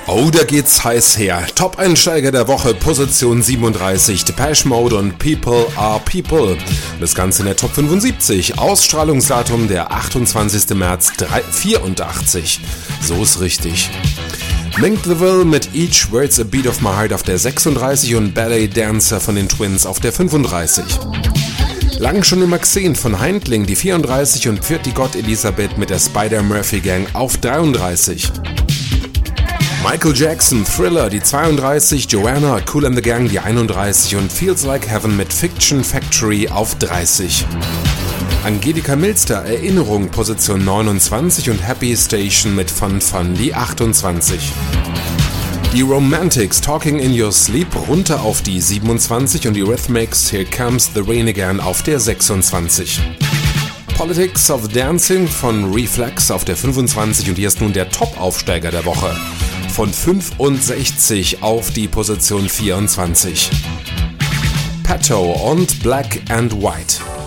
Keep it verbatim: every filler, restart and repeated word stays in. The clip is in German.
Oh, da geht's heiß her. Top-Einsteiger der Woche, Position siebenunddreißig, Depeche Mode und People Are People. Das Ganze in der Top fünfundsiebzig, Ausstrahlungsdatum der achtundzwanzigster März vierundachtzig. So ist richtig. Mink the Will mit Each Word's a Beat of My Heart auf der sechsunddreißig und Ballet Dancer von den Twins auf der fünfunddreißig. Lang schon immer gesehen von Heindling die vierunddreißig und Pfirti Gott Elisabeth mit der Spider-Murphy Gang auf dreiunddreißig. Michael Jackson, Thriller, die zweiunddreißig, Joanna, Kool and the Gang, die einunddreißig und Feels Like Heaven mit Fiction Factory auf dreißig. Angelika Milster, Erinnerung, Position neunundzwanzig und Happy Station mit Fun Fun, die achtundzwanzig. Die Romantics, Talking in Your Sleep, runter auf die siebenundzwanzig und die Rhythmics, Here Comes the Rain Again auf der sechsundzwanzig. Politics of Dancing von Reflex auf der fünfundzwanzig und hier ist nun der Top-Aufsteiger der Woche. Von fünfundsechzig auf die Position vierundzwanzig. Pato und Black and White.